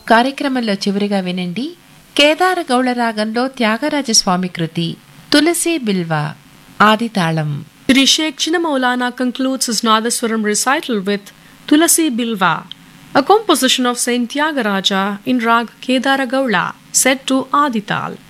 కార్యక్రమంలో చివరిగా వినండి కేదార గౌళ రాగంలో త్యాగరాజస్వామి కృతి తులసి బిల్వ ఆది తాళం. Shri Sheikh Chinnamaulana concludes his Nadaswaram recital with Tulasi Bilva, a composition of Saint Tyagaraja in Rag Kedara Gaula, set to Adital.